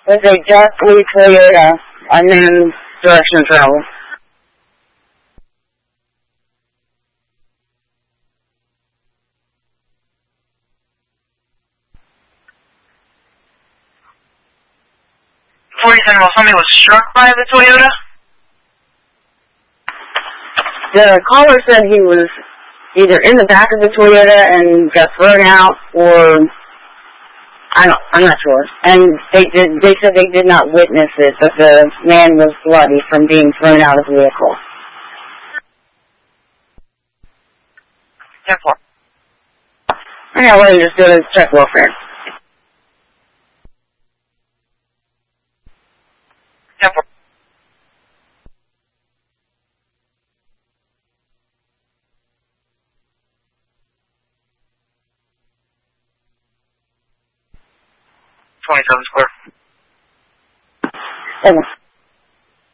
was a dark blue Toyota, unknown direction of travel. Somebody was struck by the Toyota? The caller said he was either in the back of the Toyota and got thrown out, or I'm not sure. And they said they did not witness it, but the man was bloody from being thrown out of the vehicle. 10-4. Okay, well, you just go to check welfare. 10-4. Square. 7.